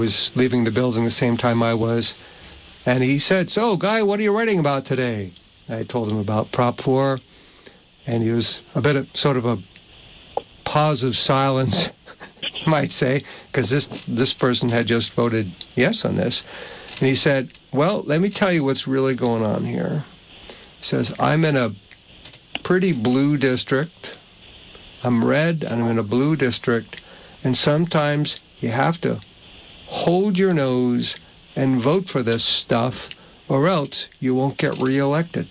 was leaving the building the same time I was. And he said, "So, Guy, what are you writing about today?" I told him about Prop 4. And he was a bit of sort of a pause of silence, you might say, because this person had just voted yes on this. And he said, "Well, let me tell you what's really going on here." He says, "I'm in a pretty blue district. I'm red, and I'm in a blue district. And sometimes you have to hold your nose and vote for this stuff, or else you won't get reelected."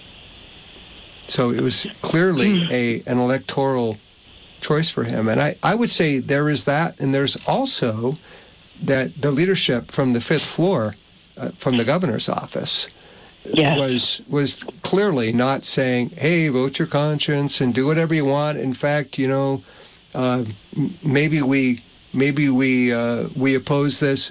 So it was clearly an electoral choice for him. And I would say there is that, and there's also that the leadership from the fifth floor, from the governor's office, was clearly not saying, "Hey, vote your conscience and do whatever you want. In fact, maybe we oppose this."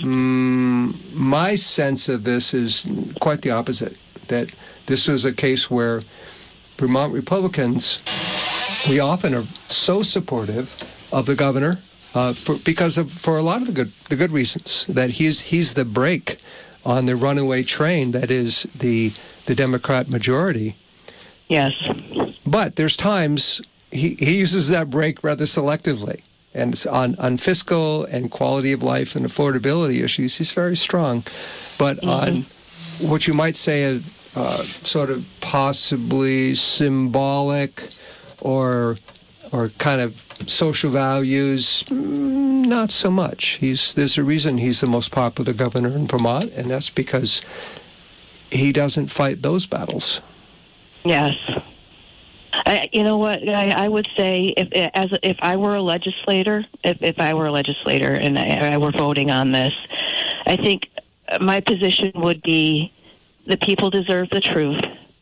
My sense of this is quite the opposite, that this was a case where Vermont Republicans, we often are so supportive of the governor for a lot of the good reasons, that he's the brake on the runaway train that is the Democrat majority. Yes. But there's times he uses that brake rather selectively. And on fiscal and quality of life and affordability issues, he's very strong. But on what you might say sort of possibly symbolic or kind of social values, not so much. There's a reason he's the most popular governor in Vermont, and that's because he doesn't fight those battles. Yes. You know what? I would say if I were a legislator, if I were a legislator and I were voting on this, I think my position would be the people deserve the truth.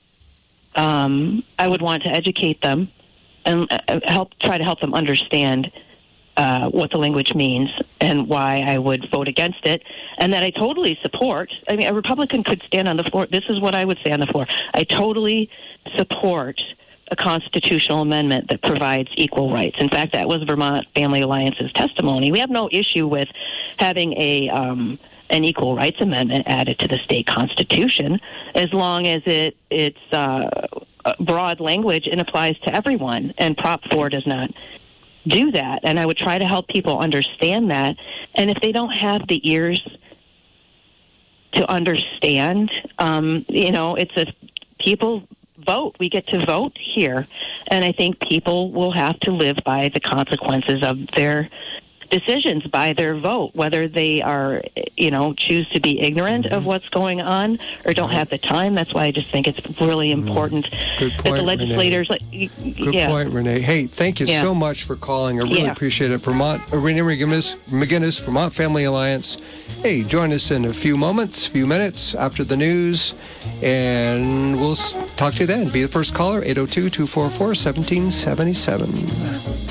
I would want to educate them and try to help them understand what the language means and why I would vote against it, and that I totally support. I mean, a Republican could stand on the floor. This is what I would say on the floor. I totally support a constitutional amendment that provides equal rights. In fact, that was Vermont Family Alliance's testimony. We have no issue with having an equal rights amendment added to the state constitution, as long as it's broad language and applies to everyone. And Prop 4 does not do that. And I would try to help people understand that. And if they don't have the ears to understand, it's people vote. We get to vote here. And I think people will have to live by the consequences of their decisions, by their vote, whether they are, choose to be ignorant of what's going on or don't have the time. That's why I just think it's really important that the legislators... Good point, Renee. Hey, thank you so much for calling. I really appreciate it. Renee McGinnis, Vermont Family Alliance. Hey, join us in a few minutes after the news, and we'll talk to you then. Be the first caller, 802-244-1777.